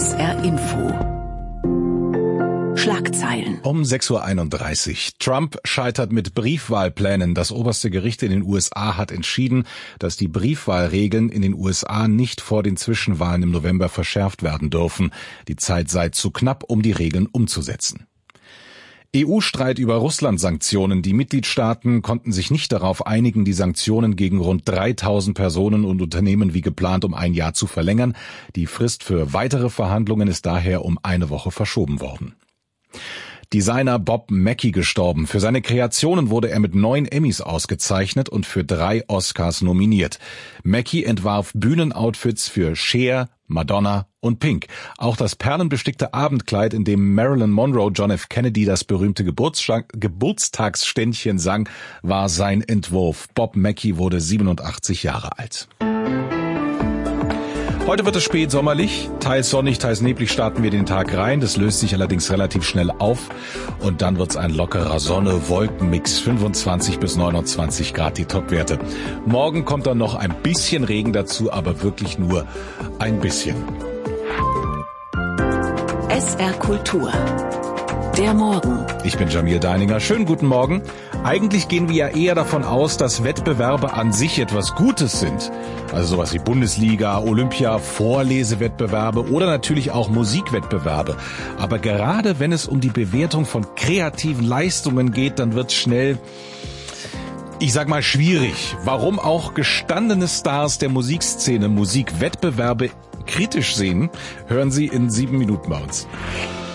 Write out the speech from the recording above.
SR Info. Schlagzeilen. Um 6.31 Uhr. Trump scheitert mit Briefwahlplänen. Das oberste Gericht in den USA hat entschieden, dass die Briefwahlregeln in den USA nicht vor den Zwischenwahlen im November verschärft werden dürfen. Die Zeit sei zu knapp, um die Regeln umzusetzen. EU-Streit über Russland-Sanktionen. Die Mitgliedstaaten konnten sich nicht darauf einigen, die Sanktionen gegen rund 3.000 Personen und Unternehmen wie geplant um ein Jahr zu verlängern. Die Frist für weitere Verhandlungen ist daher um eine Woche verschoben worden. Designer Bob Mackie gestorben. Für seine Kreationen wurde er mit 9 Emmys ausgezeichnet und für 3 Oscars nominiert. Mackie entwarf Bühnenoutfits für Cher, Madonna und Pink. Auch das perlenbestickte Abendkleid, in dem Marilyn Monroe John F. Kennedy das berühmte Geburtstagsständchen sang, war sein Entwurf. Bob Mackie wurde 87 Jahre alt. Heute wird es spät sommerlich, teils sonnig, teils neblig starten wir den Tag rein. Das löst sich allerdings relativ schnell auf und dann wird's ein lockerer Sonne-Wolken-Mix. 25 bis 29 Grad die Topwerte. Morgen kommt dann noch ein bisschen Regen dazu, aber wirklich nur ein bisschen. SR Kultur. Der Morgen. Ich bin Jamil Deininger. Schönen guten Morgen. Eigentlich gehen wir ja eher davon aus, dass Wettbewerbe an sich etwas Gutes sind. Also sowas wie Bundesliga, Olympia, Vorlesewettbewerbe oder natürlich auch Musikwettbewerbe. Aber gerade wenn es um die Bewertung von kreativen Leistungen geht, dann wird's schnell, ich sag mal, schwierig. Warum auch gestandene Stars der Musikszene Musikwettbewerbe kritisch sehen, hören Sie in 7 Minuten bei uns.